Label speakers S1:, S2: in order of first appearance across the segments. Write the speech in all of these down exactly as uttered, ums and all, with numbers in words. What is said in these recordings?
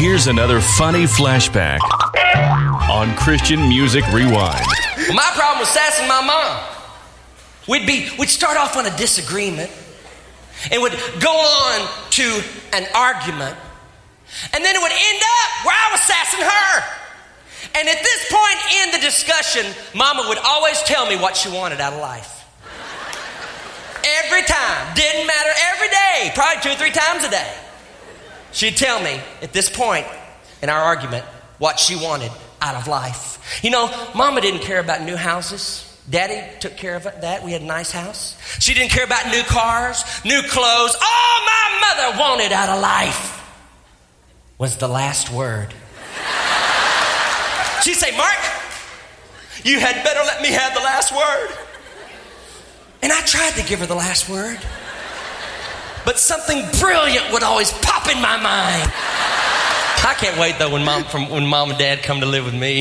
S1: here's another funny flashback on Christian Music Rewind.
S2: Well, my problem was sassing my mom. We'd be, we'd start off on a disagreement and would go on to an argument, and then it would end up where I was sassing her. And at this point in the discussion, Mama would always tell me what she wanted out of life. Every time. Didn't matter. Every day. Probably two or three times a day. She'd tell me at this point in our argument what she wanted out of life. You know, Mama didn't care about new houses. Daddy took care of that. We had a nice house. She didn't care about new cars, new clothes. All my mother wanted out of life was the last word. She'd say, Mark, you had better let me have the last word. And I tried to give her the last word. But something brilliant would always pop in my mind. I can't wait, though, when mom, from, when mom and dad come to live with me.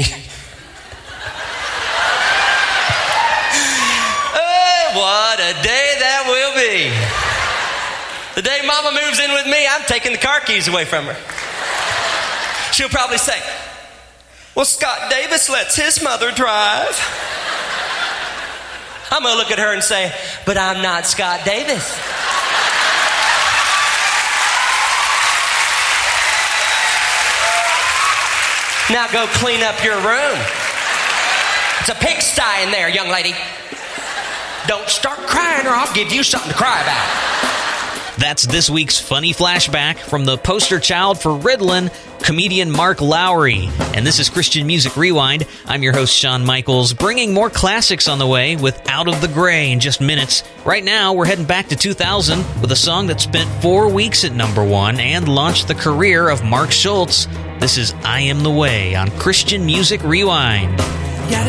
S2: Oh, what a day that will be. The day Mama moves in with me, I'm taking the car keys away from her. She'll probably say, well, Scott Davis lets his mother drive. I'm going to look at her and say, but I'm not Scott Davis. Now go clean up your room. It's a pigsty in there, young lady. Don't start crying or I'll give you something to cry about.
S3: That's this week's funny flashback from the poster child for Ritalin, comedian Mark Lowry. And this is Christian Music Rewind. I'm your host, Shawn Michaels, bringing more classics on the way with Out of the Gray in just minutes. Right now, we're heading back to two thousand with a song that spent four weeks at number one and launched the career of Mark Schultz. This is I Am the Way on Christian Music Rewind.